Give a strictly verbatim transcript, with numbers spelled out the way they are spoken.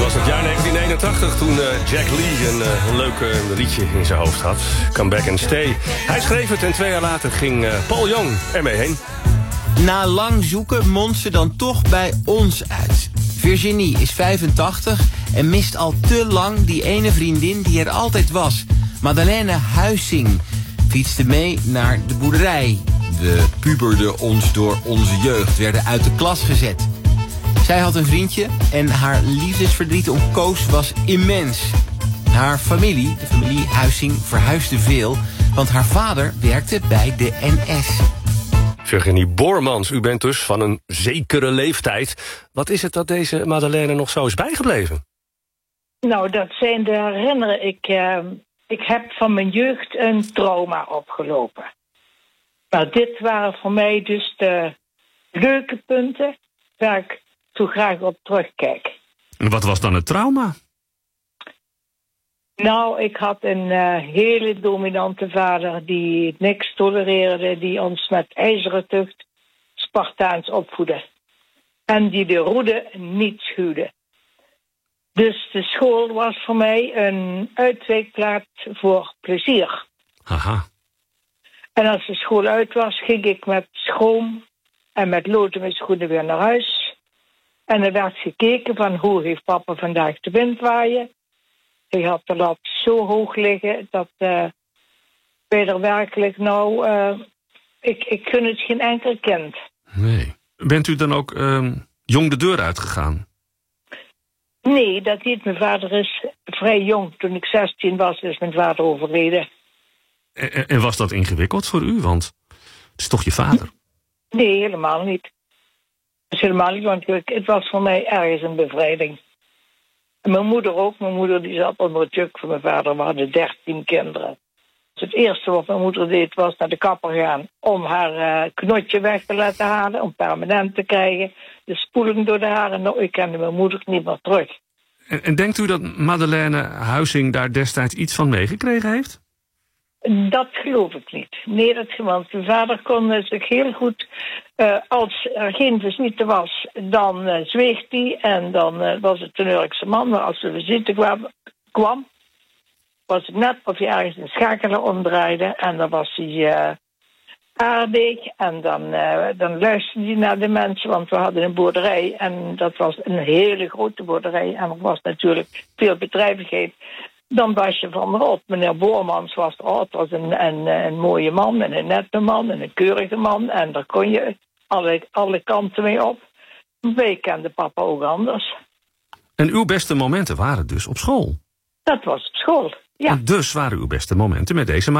was het jaar negentien eenentachtig toen uh, Jack Lee een, uh, een leuk uh, liedje in zijn hoofd had. Come Back and Stay. Hij schreef het en twee jaar later ging uh, Paul Young ermee heen. Na lang zoeken mondt ze dan toch bij ons uit. Virginie is vijfentachtig en mist al te lang die ene vriendin die er altijd was. Madeleine Huizing fietste mee naar de boerderij. We puberden ons door onze jeugd, werden uit de klas gezet. Zij had een vriendje en haar liefdesverdriet om Koos was immens. Haar familie, de familie Huizing, verhuisde veel, want haar vader werkte bij de N S. Virginie Boormans, u bent dus van een zekere leeftijd. Wat is het dat deze Madeleine nog zo is bijgebleven? Nou, dat zijn de herinneren. Ik, uh, ik heb van mijn jeugd een trauma opgelopen. Maar dit waren voor mij dus de leuke punten waar ik toe graag op terugkijk. En wat was dan het trauma? Nou, ik had een uh, hele dominante vader die niks tolereerde, die ons met ijzeren tucht Spartaans opvoedde. En die de roede niet schuwde. Dus de school was voor mij een uitweekplaats voor plezier. Aha. En als de school uit was, ging ik met schroom en met lood in mijn schoenen weer naar huis. En er werd gekeken van hoe heeft papa vandaag de wind waaien. Hij had de lat zo hoog liggen dat uh, wij er werkelijk nou... Uh, ik, ik gun het geen enkel kind. Nee. Bent u dan ook uh, jong de deur uitgegaan? Nee, dat niet. Mijn vader is vrij jong. Toen ik zestien was, is mijn vader overleden. En, en was dat ingewikkeld voor u? Want het is toch je vader? Nee, helemaal niet. Het is helemaal niet, want het was voor mij ergens een bevrijding. En mijn moeder ook. Mijn moeder die zat onder het juk van mijn vader. We hadden dertien kinderen. Dus het eerste wat mijn moeder deed was naar de kapper gaan om haar uh, knotje weg te laten halen, om permanent te krijgen. De spoeling door de haren. Nou, ik kende mijn moeder niet meer terug. En, en denkt u dat Madeleine Huizing daar destijds iets van meegekregen heeft? Dat geloof ik niet. Nee, dat, want mijn vader kon zich heel goed... Uh, als er geen visite was, dan uh, zweeg hij en dan uh, was het een Urkse man. Maar als de visite kwam, kwam, was het net of je ergens een schakelaar omdraaide. En dan was hij uh, aardig en dan, uh, dan luisterde hij naar de mensen. Want we hadden een boerderij en dat was een hele grote boerderij. En er was natuurlijk veel bedrijvigheid. Dan was je van erop. Meneer Boormans was er altijd was een, een, een mooie man en een nette man en een keurige man. En daar kon je alle, alle kanten mee op. Wij kenden papa ook anders. En uw beste momenten waren dus op school? Dat was op school, ja. En dus waren uw beste momenten met deze